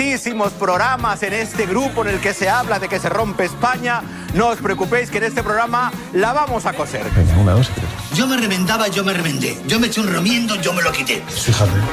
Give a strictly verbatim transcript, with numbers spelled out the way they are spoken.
tantísimos programas en este grupo en el que se habla de que se rompe España. No os preocupéis que en este programa la vamos a coser. Venga, una, dos y tres. Yo me reventaba, yo me reventé. Yo me eché un remiendo, yo me lo quité. Fíjate.